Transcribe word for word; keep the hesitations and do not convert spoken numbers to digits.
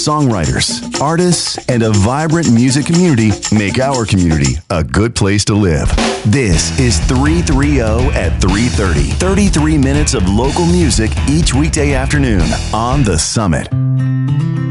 songwriters, artists, and a vibrant music community make our community a good place to live. This is three thirty at three thirty. thirty-three minutes of local music each weekday afternoon on The Summit.